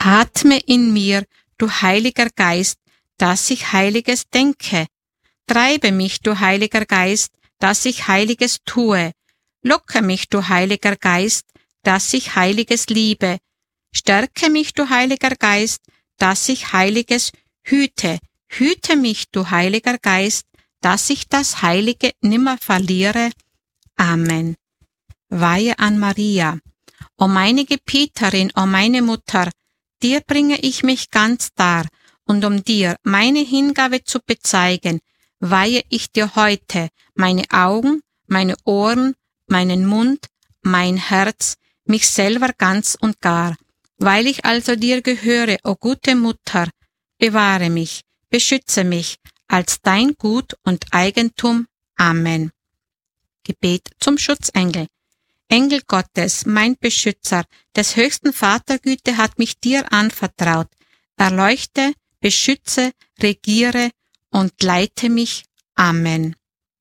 Atme in mir, du Heiliger Geist, dass ich Heiliges denke. Treibe mich, du Heiliger Geist, dass ich Heiliges tue. Locke mich, du Heiliger Geist, dass ich Heiliges liebe. Stärke mich, du Heiliger Geist, dass ich Heiliges hüte. Hüte mich, du Heiliger Geist, dass ich das Heilige nimmer verliere. Amen. Weihe an Maria. O meine Gebieterin, o meine Mutter, dir bringe ich mich ganz dar, und um dir meine Hingabe zu bezeigen, weihe ich dir heute meine Augen, meine Ohren, meinen Mund, mein Herz, mich selber ganz und gar. Weil ich also dir gehöre, o gute Mutter, bewahre mich, beschütze mich als dein Gut und Eigentum. Amen. Gebet zum Schutzengel. Engel Gottes, mein Beschützer, des höchsten Vatergüte hat mich dir anvertraut. Erleuchte, beschütze, regiere und leite mich. Amen.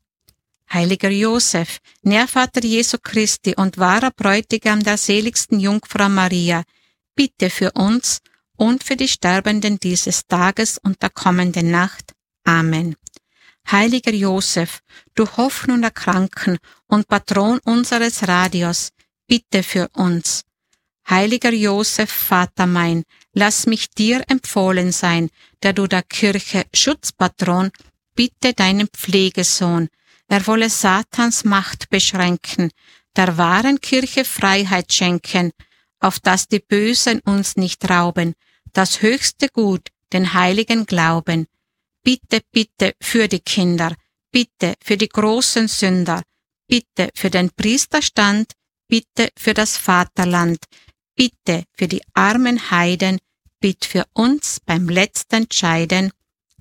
Heiliger Josef, Nährvater Jesu Christi und wahrer Bräutigam der seligsten Jungfrau Maria, bitte für uns und für die Sterbenden dieses Tages und der kommenden Nacht. Amen. Heiliger Josef, du Hoffnung der Kranken und Patron unseres Radios, bitte für uns. Heiliger Josef, Vater mein, lass mich dir empfohlen sein, der du der Kirche Schutzpatron, bitte deinen Pflegesohn, er wolle Satans Macht beschränken, der wahren Kirche Freiheit schenken, auf dass die Bösen uns nicht rauben, das höchste Gut, den heiligen Glauben. Bitte, bitte für die Kinder, bitte für die großen Sünder, bitte für den Priesterstand, bitte für das Vaterland, bitte für die armen Heiden, bitte für uns beim letzten Scheiden.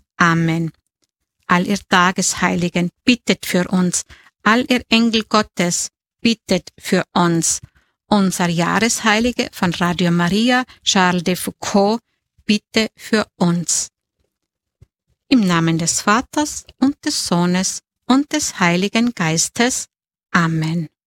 Amen. All ihr Tagesheiligen, bittet für uns, all ihr Engel Gottes, bittet für uns. Unser Jahresheilige von Radio Maria, Charles de Foucauld, bitte für uns. Im Namen des Vaters und des Sohnes und des Heiligen Geistes. Amen.